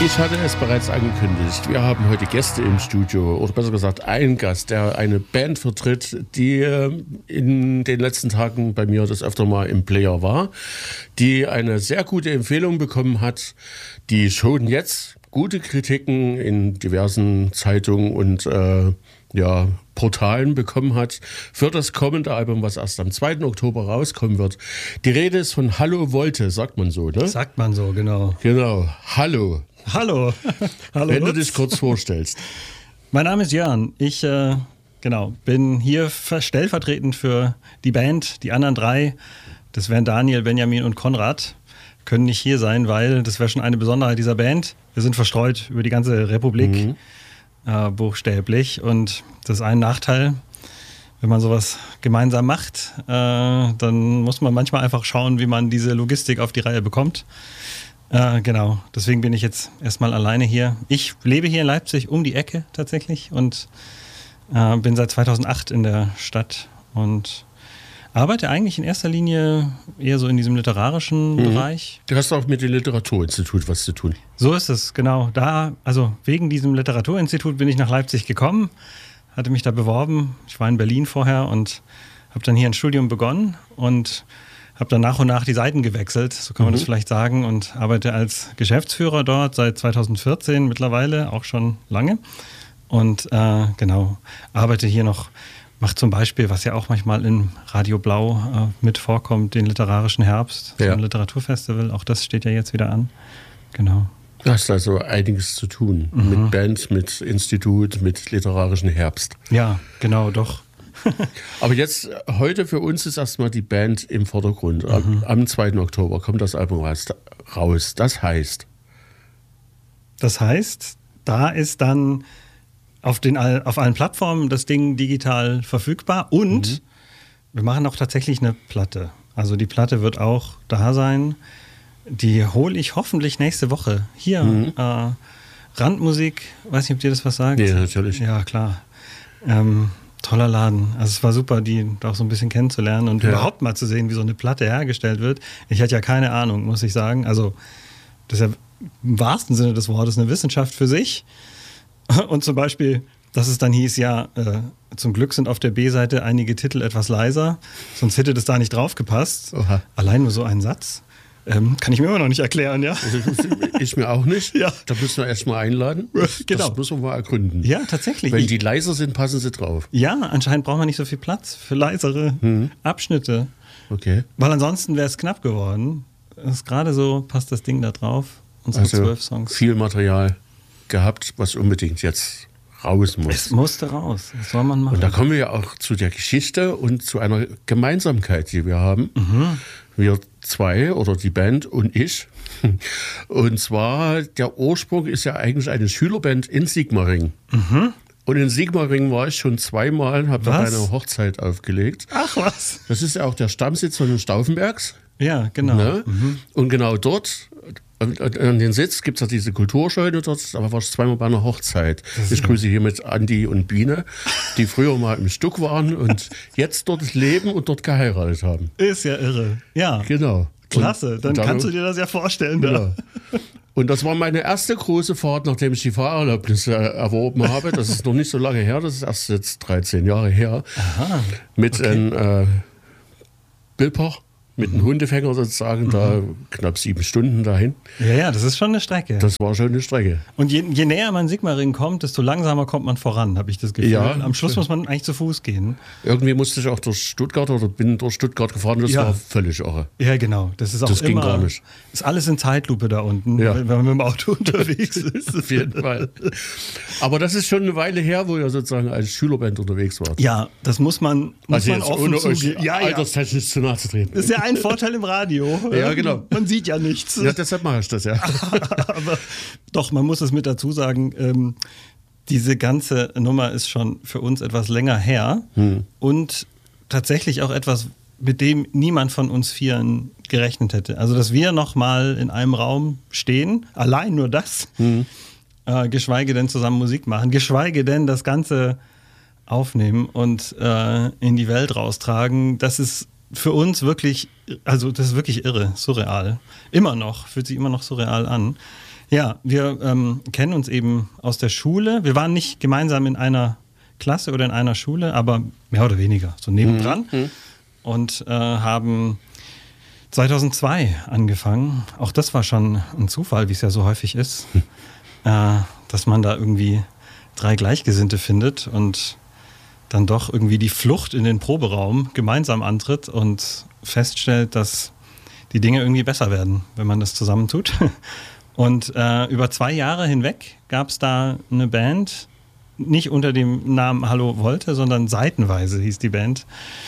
Ich hatte es bereits angekündigt. Wir haben heute Gäste im Studio, oder besser gesagt einen Gast, der eine Band vertritt, die in den letzten Tagen bei mir das öfter mal im Player war, die eine sehr gute Empfehlung bekommen hat, die schon jetzt gute Kritiken in diversen Zeitungen und Portalen bekommen hat für das kommende Album, was erst am 2. Oktober rauskommen wird. Die Rede ist von Hallo Volte, sagt man so, ne? Sagt man so, genau. Genau, hallo. Hallo. Hallo. Wenn du dich kurz vorstellst. Mein Name ist Jörn. Ich bin hier stellvertretend für die Band. Die anderen drei, das wären Daniel, Benjamin und Konrad, können nicht hier sein, weil das wäre schon eine Besonderheit dieser Band. Wir sind verstreut über die ganze Republik, buchstäblich. Und das ist ein Nachteil, wenn man sowas gemeinsam macht, dann muss man manchmal einfach schauen, wie man diese Logistik auf die Reihe bekommt. Genau, deswegen bin ich jetzt erstmal alleine hier. Ich lebe hier in Leipzig um die Ecke tatsächlich und bin seit 2008 in der Stadt und arbeite eigentlich in erster Linie eher so in diesem literarischen Bereich. Du hast auch mit dem Literaturinstitut was zu tun. So ist es, genau. Wegen diesem Literaturinstitut bin ich nach Leipzig gekommen, hatte mich da beworben. Ich war in Berlin vorher und habe dann hier ein Studium begonnen und habe dann nach und nach die Seiten gewechselt, so kann man das vielleicht sagen, und arbeite als Geschäftsführer dort seit 2014 mittlerweile, auch schon lange. Und arbeite hier noch, mache zum Beispiel, was ja auch manchmal in Radio Blau mit vorkommt, den literarischen Herbst, so ein Literaturfestival, auch das steht ja jetzt wieder an. Genau. Du hast also einiges zu tun, mit Band, mit Institut, mit literarischen Herbst. Ja, genau, doch. Aber jetzt, heute für uns ist erstmal die Band im Vordergrund. Am 2. Oktober kommt das Album raus. Das heißt, da ist dann auf allen Plattformen das Ding digital verfügbar und wir machen auch tatsächlich eine Platte. Also die Platte wird auch da sein. Die hole ich hoffentlich nächste Woche. Hier, Randmusik, weiß nicht, ob dir das was sagt? Ja, natürlich. Ja, klar. Toller Laden. Also es war super, die auch so ein bisschen kennenzulernen und überhaupt mal zu sehen, wie so eine Platte hergestellt wird. Ich hatte ja keine Ahnung, muss ich sagen. Also das ist ja im wahrsten Sinne des Wortes eine Wissenschaft für sich. Und zum Beispiel, dass es dann hieß, zum Glück sind auf der B-Seite einige Titel etwas leiser, sonst hätte das da nicht drauf gepasst. Oha. Allein nur so ein Satz. Kann ich mir immer noch nicht erklären, ja. Ich mir auch nicht. Ja. Da müssen wir erst mal einladen. Genau. Das müssen wir mal ergründen. Ja, tatsächlich. Wenn die leiser sind, passen sie drauf. Ja, anscheinend braucht man nicht so viel Platz für leisere Abschnitte. Okay. Weil ansonsten wäre es knapp geworden. Das ist gerade so, passt das Ding da drauf. Unsere 12 Songs. Viel Material gehabt, was unbedingt jetzt raus muss. Es musste raus. Das soll man machen. Und da kommen wir ja auch zu der Geschichte und zu einer Gemeinsamkeit, die wir haben. Wir zwei oder die Band und ich. Und zwar, der Ursprung ist ja eigentlich eine Schülerband in Sigmaringen. Und in Sigmaringen war ich schon zweimal, habe da eine Hochzeit aufgelegt. Ach was. Das ist ja auch der Stammsitz von den Stauffenbergs. Ja, genau. Ne? Und genau dort, an den Sitz, gibt es ja diese Kulturscheune dort, aber war ich zweimal bei einer Hochzeit. Ich grüße hiermit Andi und Biene, die früher mal im Stuck waren und jetzt dort leben und dort geheiratet haben. Ist ja irre. Ja. Genau. Klasse, dann kannst du dir das ja vorstellen. Genau. Und das war meine erste große Fahrt, nachdem ich die Fahrerlaubnis erworben habe. Das ist noch nicht so lange her, das ist erst jetzt 13 Jahre her. Aha. Mit einem Bilper. Mit einem Hundefänger sozusagen, da knapp 7 Stunden dahin. Ja, das ist schon eine Strecke. Das war schon eine Strecke. Und je näher man Sigmaringen kommt, desto langsamer kommt man voran, habe ich das Gefühl. Ja. Am Schluss muss man eigentlich zu Fuß gehen. Irgendwie musste ich auch durch Stuttgart oder bin durch Stuttgart gefahren, das war völlig irre. Ja, genau. Das ist auch ging gar nicht. Ist alles in Zeitlupe da unten, wenn man mit dem Auto unterwegs ist. Auf jeden Fall. Aber das ist schon eine Weile her, wo ihr sozusagen als Schülerband unterwegs wart. Ja, das muss man offen ohne zugeben. euch alterstechnisch zu nahe zu treten. Das ist ja ein Vorteil im Radio. Ja, genau. Man sieht ja nichts. Ja, deshalb mache ich das, ja. Aber doch, man muss es mit dazu sagen, diese ganze Nummer ist schon für uns etwas länger her und tatsächlich auch etwas, mit dem niemand von uns Vieren gerechnet hätte. Also, dass wir nochmal in einem Raum stehen, allein nur das, geschweige denn zusammen Musik machen, geschweige denn das Ganze aufnehmen und in die Welt raustragen, das ist für uns wirklich, also das ist wirklich irre, surreal. Immer noch, fühlt sich immer noch surreal an. Ja, wir kennen uns eben aus der Schule. Wir waren nicht gemeinsam in einer Klasse oder in einer Schule, aber mehr oder weniger so nebendran. Und haben 2002 angefangen. Auch das war schon ein Zufall, wie es ja so häufig ist, dass man da irgendwie 3 Gleichgesinnte findet und dann doch irgendwie die Flucht in den Proberaum gemeinsam antritt und feststellt, dass die Dinge irgendwie besser werden, wenn man das zusammen tut. Und über 2 Jahre hinweg gab es da eine Band, nicht unter dem Namen Hallo Volte, sondern Seitenweise hieß die Band.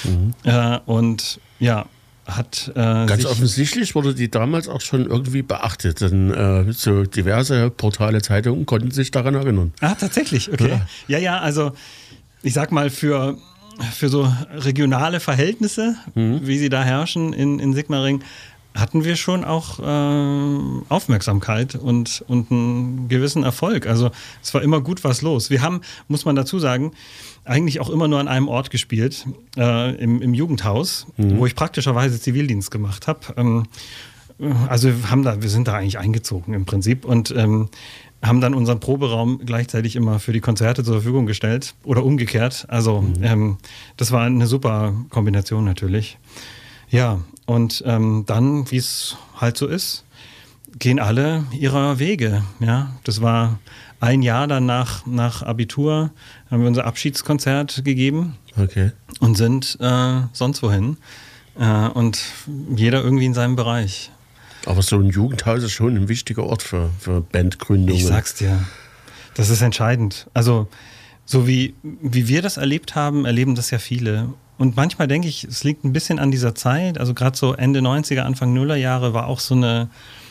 Und ja, hat ganz offensichtlich wurde die damals auch schon irgendwie beachtet, denn so diverse Portale, Zeitungen konnten sich daran erinnern. Ah, tatsächlich, okay. Ja, also ich sag mal, für so regionale Verhältnisse, wie sie da herrschen in Sigmaringen, hatten wir schon auch Aufmerksamkeit und einen gewissen Erfolg. Also es war immer gut was los. Wir haben, muss man dazu sagen, eigentlich auch immer nur an einem Ort gespielt, im Jugendhaus, wo ich praktischerweise Zivildienst gemacht habe. Also wir sind da eigentlich eingezogen im Prinzip und haben dann unseren Proberaum gleichzeitig immer für die Konzerte zur Verfügung gestellt oder umgekehrt. Also das war eine super Kombination natürlich. Ja, und dann, wie es halt so ist, gehen alle ihrer Wege. Ja, das war ein Jahr dann nach Abitur, haben wir unser Abschiedskonzert gegeben und sind sonst wohin. Und jeder irgendwie in seinem Bereich. Aber so ein Jugendhaus ist schon ein wichtiger Ort für Bandgründungen. Ich sag's dir, das ist entscheidend. Also so wie wir das erlebt haben, erleben das ja viele. Und manchmal denke ich, es liegt ein bisschen an dieser Zeit. Also gerade so Ende 90er, Anfang Nullerjahre war auch so eine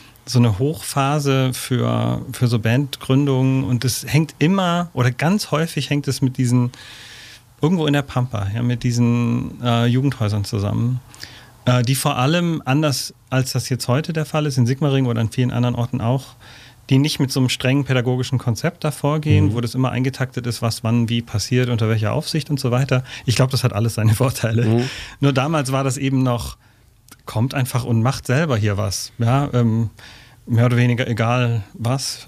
Hochphase für so Bandgründungen. Und es hängt immer oder ganz häufig hängt es mit diesen, irgendwo in der Pampa, ja, mit diesen Jugendhäusern zusammen. Die vor allem, anders als das jetzt heute der Fall ist, in Sigmaringen oder an vielen anderen Orten auch, die nicht mit so einem strengen pädagogischen Konzept davor gehen, wo das immer eingetaktet ist, was wann wie passiert, unter welcher Aufsicht und so weiter. Ich glaube, das hat alles seine Vorteile. Nur damals war das eben noch, kommt einfach und macht selber hier was. Ja, mehr oder weniger egal was.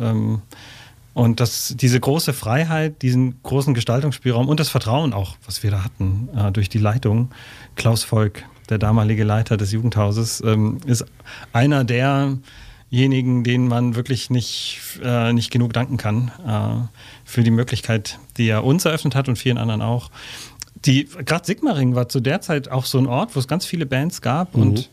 Und diese große Freiheit, diesen großen Gestaltungsspielraum und das Vertrauen auch, was wir da hatten, durch die Leitung. Klaus Volk, der damalige Leiter des Jugendhauses, ist einer derjenigen, denen man wirklich nicht genug danken kann für die Möglichkeit, die er uns eröffnet hat und vielen anderen auch. Gerade Sigmaringen war zu der Zeit auch so ein Ort, wo es ganz viele Bands gab und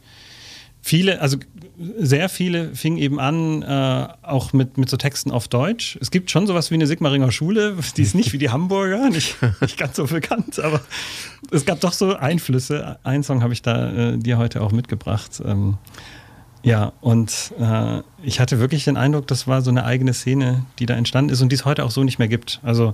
sehr viele fingen eben an, auch mit so Texten auf Deutsch. Es gibt schon sowas wie eine Sigmaringer Schule, die ist nicht wie die Hamburger, nicht ganz so bekannt, aber es gab doch so Einflüsse. Einen Song habe ich da dir heute auch mitgebracht. Ja, und ich hatte wirklich den Eindruck, das war so eine eigene Szene, die da entstanden ist und die es heute auch so nicht mehr gibt. Also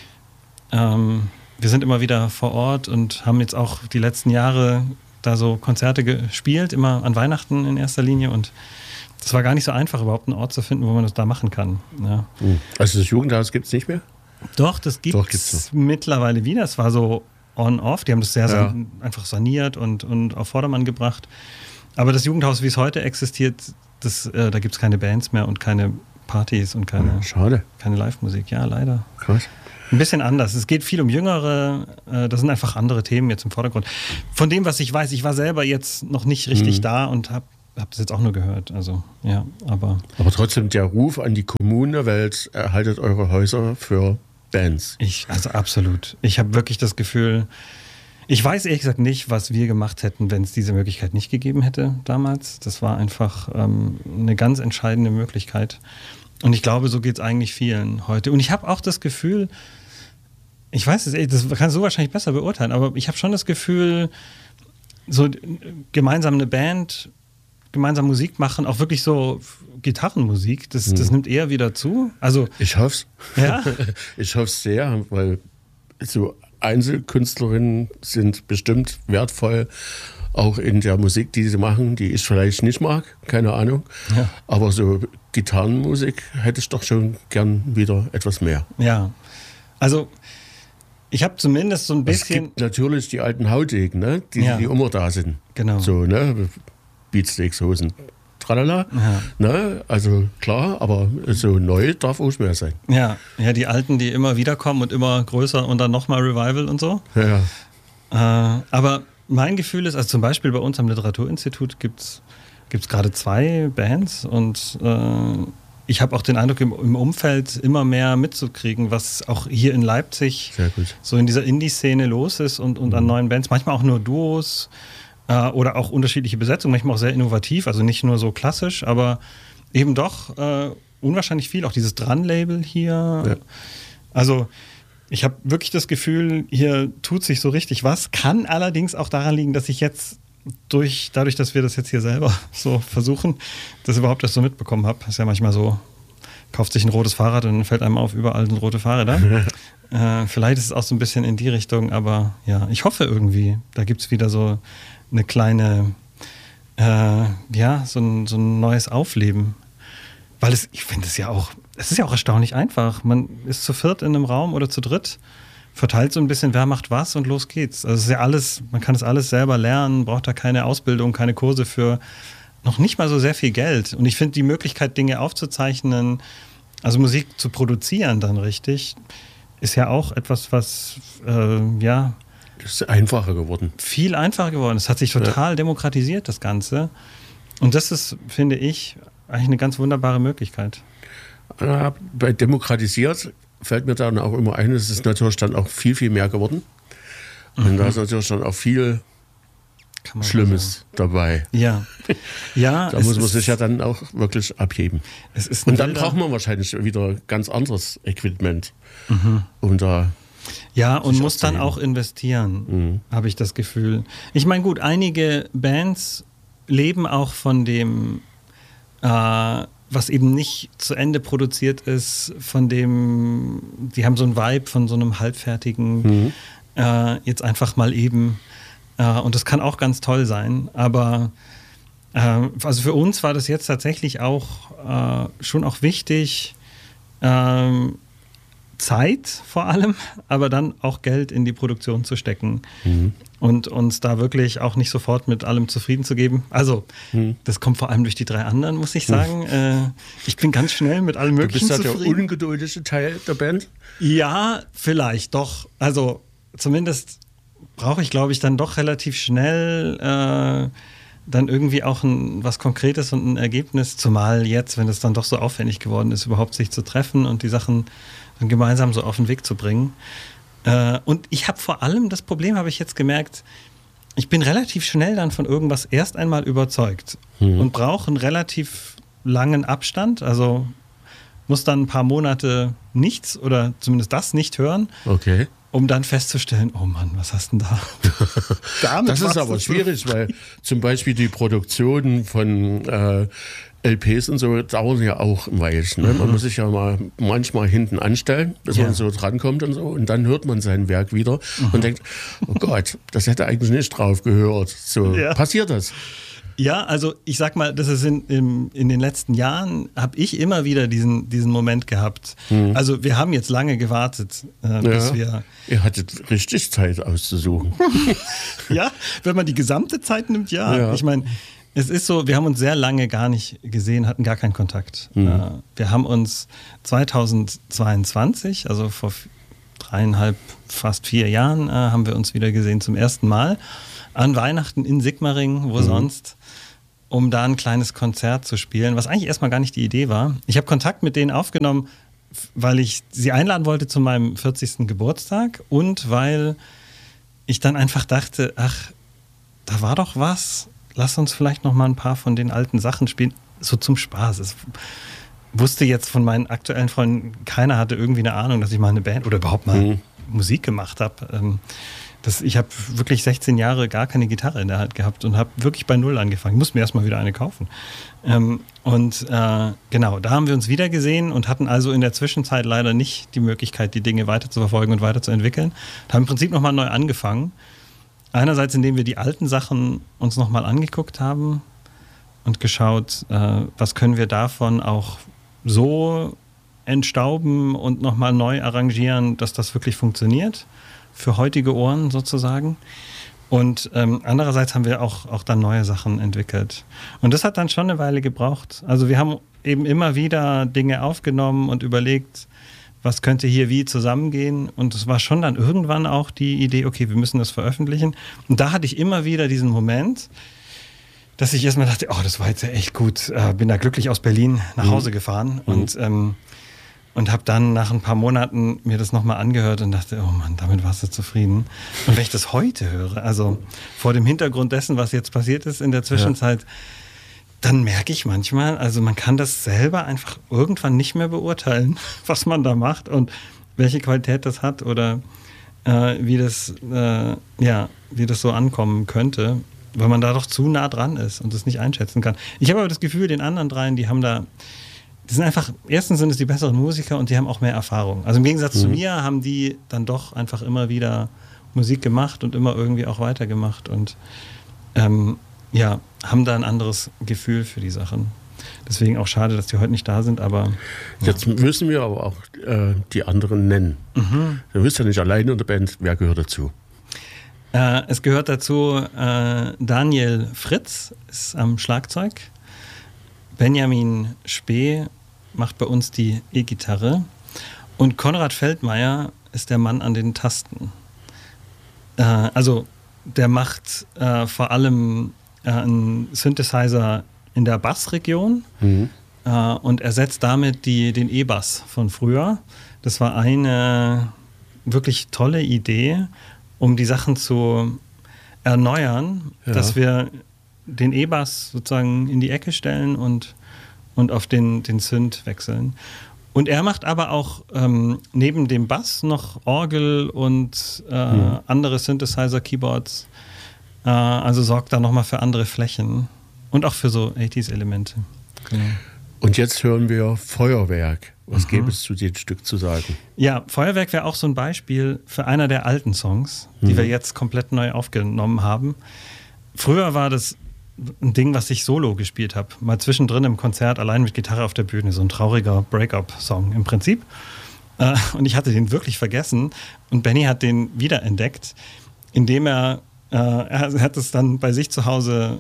wir sind immer wieder vor Ort und haben jetzt auch die letzten Jahre da so Konzerte gespielt, immer an Weihnachten in erster Linie und es war gar nicht so einfach, überhaupt einen Ort zu finden, wo man das da machen kann. Ja. Also das Jugendhaus gibt es nicht mehr? Doch, das gibt es mittlerweile wieder. Es war so on-off, die haben das sehr einfach saniert und auf Vordermann gebracht. Aber das Jugendhaus, wie es heute existiert, da gibt es keine Bands mehr und keine Partys und keine Live-Musik. Ja, leider. Krass. Ein bisschen anders. Es geht viel um Jüngere, das sind einfach andere Themen jetzt im Vordergrund. Von dem, was ich weiß, ich war selber jetzt noch nicht richtig da und habe das jetzt auch nur gehört. Also, ja, aber trotzdem der Ruf an die Kommune-Welt, erhaltet eure Häuser für Bands. Also absolut. Ich habe wirklich das Gefühl, ich weiß ehrlich gesagt nicht, was wir gemacht hätten, wenn es diese Möglichkeit nicht gegeben hätte damals. Das war einfach eine ganz entscheidende Möglichkeit. Und ich glaube, so geht es eigentlich vielen heute. Und ich habe auch das Gefühl, ich weiß es, das kannst du wahrscheinlich besser beurteilen, aber ich habe schon das Gefühl, so gemeinsam eine Band, gemeinsam Musik machen, auch wirklich so Gitarrenmusik, das nimmt eher wieder zu. Also, ich hoffe es. Ja? Ich hoffe es sehr, weil so Einzelkünstlerinnen sind bestimmt wertvoll, auch in der Musik, die sie machen, die ich vielleicht nicht mag, keine Ahnung. Ja. Aber so Gitarrenmusik hätte ich doch schon gern wieder etwas mehr. Ja, also ich habe zumindest so ein bisschen... Es gibt natürlich die alten Haudegen, ne? die immer da sind. Genau. So, ne? Beatsteaks-Hosen, tralala. Ja. Ne? Also klar, aber so neu darf auch mehr sein. Ja, die Alten, die immer wieder kommen und immer größer und dann nochmal Revival und so. Ja. Aber mein Gefühl ist, also zum Beispiel bei uns am Literaturinstitut gibt's gerade 2 Bands und ich habe auch den Eindruck, im Umfeld immer mehr mitzukriegen, was auch hier in Leipzig so in dieser Indie-Szene los ist und an neuen Bands. Manchmal auch nur Duos oder auch unterschiedliche Besetzungen, manchmal auch sehr innovativ, also nicht nur so klassisch, aber eben doch unwahrscheinlich viel. Auch dieses Dran-Label hier. Ja. Also ich habe wirklich das Gefühl, hier tut sich so richtig was. Kann allerdings auch daran liegen, dass ich jetzt dadurch, dass wir das jetzt hier selber so versuchen, das überhaupt erst so mitbekommen habe. Ist ja manchmal so, kauft sich ein rotes Fahrrad und dann fällt einem auf, überall sind rote Fahrräder. Vielleicht ist es auch so ein bisschen in die Richtung, aber ja, ich hoffe irgendwie, da gibt es wieder so eine kleine, so ein neues Aufleben. Weil ich finde es ist ja auch erstaunlich einfach. Man ist zu 4 in einem Raum oder zu 3, verteilt so ein bisschen, wer macht was und los geht's. Also es ist ja alles, man kann das alles selber lernen, braucht da keine Ausbildung, keine Kurse für, noch nicht mal so sehr viel Geld. Und ich finde die Möglichkeit, Dinge aufzuzeichnen, also Musik zu produzieren dann richtig, ist ja auch etwas, was, das ist einfacher geworden. Viel einfacher geworden. Es hat sich total demokratisiert, das Ganze. Und das ist, finde ich, eigentlich eine ganz wunderbare Möglichkeit. Bei demokratisiert fällt mir dann auch immer ein, es ist natürlich dann auch viel, viel mehr geworden. Und da ist natürlich dann auch viel Schlimmes dabei. Ja. Da muss man sich ja dann auch wirklich abheben. Und dann braucht man wahrscheinlich wieder ganz anderes Equipment. Um da und muss dann auch investieren, habe ich das Gefühl. Ich meine, gut, einige Bands leben auch von dem, was eben nicht zu Ende produziert ist, von dem, die haben so einen Vibe von so einem halbfertigen, jetzt einfach mal eben. Und das kann auch ganz toll sein. Aber also für uns war das jetzt tatsächlich auch schon auch wichtig, Zeit vor allem, aber dann auch Geld in die Produktion zu stecken und uns da wirklich auch nicht sofort mit allem zufrieden zu geben. Also das kommt vor allem durch die 3 anderen, muss ich sagen. Ich bin ganz schnell mit allem Möglichen zufrieden. Du bist ja der ungeduldige Teil der Band? Ja, vielleicht doch. Also zumindest brauche ich, glaube ich, dann doch relativ schnell dann irgendwie auch was Konkretes und ein Ergebnis, zumal jetzt, wenn es dann doch so aufwendig geworden ist, überhaupt sich zu treffen und die Sachen dann gemeinsam so auf den Weg zu bringen. Und ich habe vor allem, das Problem habe ich jetzt gemerkt, ich bin relativ schnell dann von irgendwas erst einmal überzeugt und brauche einen relativ langen Abstand, also muss dann ein paar Monate nichts oder zumindest das nicht hören. Okay. Um dann festzustellen, oh Mann, was hast du denn da? Das ist aber schwierig, weil zum Beispiel die Produktion von LPs und so dauern ja auch ein Weilchen. Ne? Man muss sich ja manchmal hinten anstellen, bis man so drankommt und so. Und dann hört man sein Werk wieder und denkt, oh Gott, das hätte eigentlich nicht drauf gehört. So passiert das. Ja, also ich sag mal, das ist in den letzten Jahren habe ich immer wieder diesen Moment gehabt. Also wir haben jetzt lange gewartet, bis wir... Ihr hattet richtig Zeit auszusuchen. Ja, wenn man die gesamte Zeit nimmt, ja. Ich meine, es ist so, wir haben uns sehr lange gar nicht gesehen, hatten gar keinen Kontakt. Wir haben uns 2022, also vor 3,5, fast 4 Jahren, haben wir uns wieder gesehen zum ersten Mal. An Weihnachten in Sigmaringen, wo sonst, um da ein kleines Konzert zu spielen, was eigentlich erstmal gar nicht die Idee war. Ich habe Kontakt mit denen aufgenommen, weil ich sie einladen wollte zu meinem 40. Geburtstag und weil ich dann einfach dachte, ach, da war doch was, lass uns vielleicht noch mal ein paar von den alten Sachen spielen, so zum Spaß. Ich wusste jetzt von meinen aktuellen Freunden, keiner hatte irgendwie eine Ahnung, dass ich mal eine Band oder überhaupt mal Musik gemacht habe. Ich habe wirklich 16 Jahre gar keine Gitarre in der Hand gehabt und habe wirklich bei Null angefangen. Ich musste mir erstmal wieder eine kaufen. Genau, da haben wir uns wieder gesehen und hatten also in der Zwischenzeit leider nicht die Möglichkeit, die Dinge weiter zu verfolgen und weiterzuentwickeln. Da haben im Prinzip nochmal neu angefangen. Einerseits, indem wir die alten Sachen uns nochmal angeguckt haben und geschaut, was können wir davon auch so entstauben und nochmal neu arrangieren, dass das wirklich funktioniert. Für heutige Ohren sozusagen. Und andererseits haben wir auch dann neue Sachen entwickelt. Und das hat dann schon eine Weile gebraucht. Also wir haben eben immer wieder Dinge aufgenommen und überlegt, was könnte hier wie zusammengehen. Und es war schon dann irgendwann auch die Idee, okay, wir müssen das veröffentlichen. Und da hatte ich immer wieder diesen Moment, dass ich erstmal dachte, oh, das war jetzt ja echt gut. Bin da glücklich aus Berlin nach Hause gefahren und habe dann nach ein paar Monaten mir das nochmal angehört und dachte, oh Mann, damit warst du zufrieden. Und wenn ich das heute höre, also vor dem Hintergrund dessen, was jetzt passiert ist in der Zwischenzeit, dann merke ich manchmal, also man kann das selber einfach irgendwann nicht mehr beurteilen, was man da macht und welche Qualität das hat oder wie das so ankommen könnte, weil man da doch zu nah dran ist und das nicht einschätzen kann. Ich habe aber das Gefühl, den anderen dreien, die sind einfach, erstens sind es die besseren Musiker und die haben auch mehr Erfahrung. Also im Gegensatz zu mir haben die dann doch einfach immer wieder Musik gemacht und immer irgendwie auch weitergemacht und haben da ein anderes Gefühl für die Sachen. Deswegen auch schade, dass die heute nicht da sind, aber... Ja. Jetzt müssen wir aber auch die anderen nennen. Du bist ja nicht alleine in der Band. Wer gehört dazu? Es gehört dazu Daniel Fritz ist am Schlagzeug. Benjamin Spee macht bei uns die E-Gitarre. Und Konrad Feldmeier ist der Mann an den Tasten. Also der macht vor allem einen Synthesizer in der Bassregion und ersetzt damit den E-Bass von früher. Das war eine wirklich tolle Idee, um die Sachen zu erneuern, dass wir den E-Bass sozusagen in die Ecke stellen und auf den Synth wechseln. Und er macht aber auch neben dem Bass noch Orgel und andere Synthesizer-Keyboards. Also sorgt da nochmal für andere Flächen und auch für so 80s-Elemente. Genau. Und jetzt hören wir Feuerwerk. Was gäbe es zu dem Stück zu sagen? Ja, Feuerwerk wäre auch so ein Beispiel für einer der alten Songs, die wir jetzt komplett neu aufgenommen haben. Früher war das ein Ding, was ich solo gespielt habe. Mal zwischendrin im Konzert, allein mit Gitarre auf der Bühne. So ein trauriger Break-up-Song im Prinzip. Und ich hatte den wirklich vergessen. Und Benny hat den wiederentdeckt, indem er hat es dann bei sich zu Hause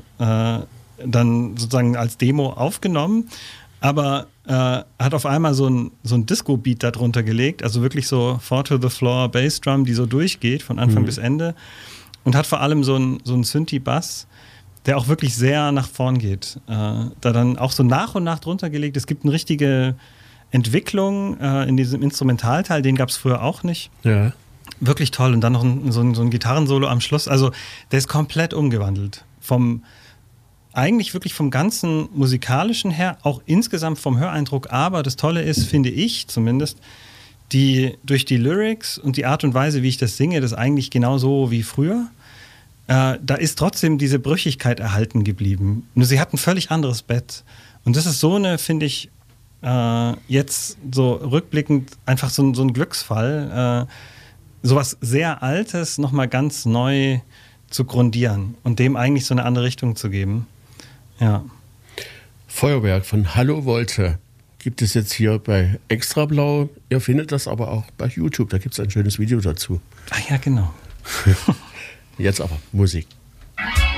dann sozusagen als Demo aufgenommen, aber hat auf einmal so ein Disco-Beat darunter gelegt, also wirklich so Four to the Floor Bassdrum, die so durchgeht von Anfang bis Ende und hat vor allem so ein Synthi-Bass, der auch wirklich sehr nach vorn geht. Da dann auch so nach und nach drunter gelegt. Es gibt eine richtige Entwicklung in diesem Instrumentalteil, den gab es früher auch nicht. Ja. Wirklich toll. Und dann noch so ein Gitarrensolo am Schluss. Also der ist komplett umgewandelt. Eigentlich wirklich vom ganzen Musikalischen her, auch insgesamt vom Höreindruck. Aber das Tolle ist, finde ich zumindest, durch die Lyrics und die Art und Weise, wie ich das singe, das eigentlich genauso wie früher. Da ist trotzdem diese Brüchigkeit erhalten geblieben. Nur sie hat ein völlig anderes Bett. Und das ist so eine, finde ich, jetzt so rückblickend einfach so ein Glücksfall, sowas sehr Altes nochmal ganz neu zu grundieren und dem eigentlich so eine andere Richtung zu geben. Ja. Feuerwerk von Hallo Wolte gibt es jetzt hier bei Extrablau. Ihr findet das aber auch bei YouTube. Da gibt es ein schönes Video dazu. Ah ja, genau. Jetzt aber Musik.